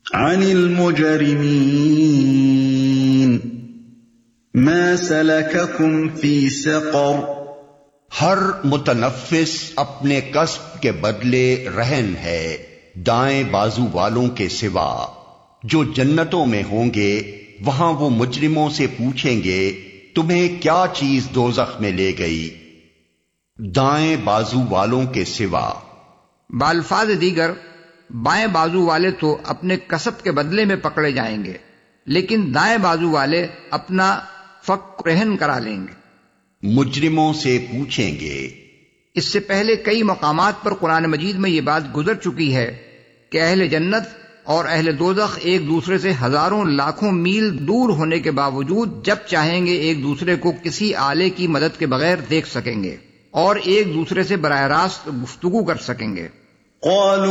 अनिल मुजरिमीन मा सलककुम फी सक़र। हर मुतनफ्फिस अपने कस्ब के बदले रहन है दाएं बाजू वालों के सिवा। जो जन्नतों में होंगे वहां वो मुजरिमों से पूछेंगे, तुम्हें क्या चीज दोज़ख में ले गई? दाएं बाजू वालों के सिवा। बाल्फाज दीगर, बाएं बाजू वाले तो अपने कसब के बदले में पकड़े जाएंगे, लेकिन दाएं बाजू वाले अपना फक रहन करा लेंगे। मुजरिमों से पूछेंगे। इससे पहले कई मकामात पर कुरान मजीद में ये बात गुजर चुकी है कि अहले जन्नत और अहले दोज़ख एक दूसरे से हजारों लाखों मील दूर होने के बावजूद जब चाहेंगे एक दूसरे को किसी आले की मदद के बगैर देख सकेंगे और एक दूसरे से बराह रास्त गुफ्तगू कर सकेंगे।